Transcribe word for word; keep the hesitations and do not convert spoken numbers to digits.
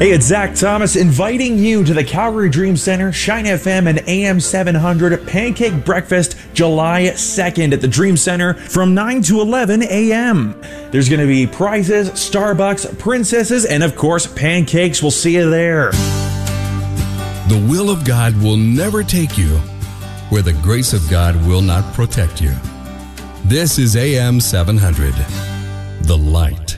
Hey, it's Zach Thomas inviting you to the Calgary Dream Center, Shine F M and A M seven hundred Pancake Breakfast July second at the Dream Center from nine to eleven a m There's going to be prizes, Starbucks, princesses, and of course, pancakes. We'll see you there. The will of God will never take you where the grace of God will not protect you. This is A M seven hundred, The Light.